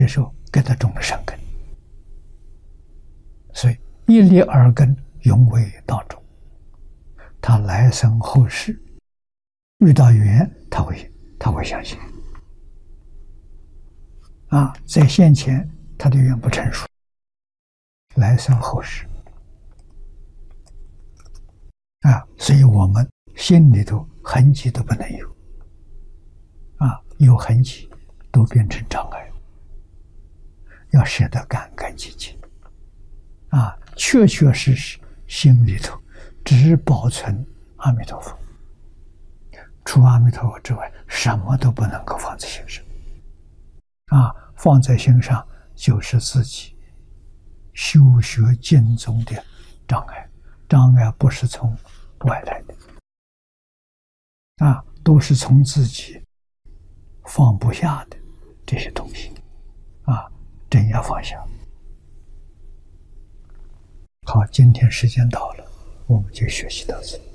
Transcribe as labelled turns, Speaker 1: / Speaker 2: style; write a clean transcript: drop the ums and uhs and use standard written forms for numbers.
Speaker 1: 这时候给他种了善根，所以一粒耳根永为道种。他来生后世遇到缘，他会相信。在现前他的缘不成熟，来生后世所以我们心里头痕迹都不能有有痕迹都变成障碍，要舍得干干净净确确实实心里头只保存阿弥陀佛，除阿弥陀佛之外，什么都不能够放在心上放在心上就是自己修学经宗的障碍，障碍不是从外来的都是从自己放不下的这些东西真要放下。好，今天时间到了，我们就学习到此。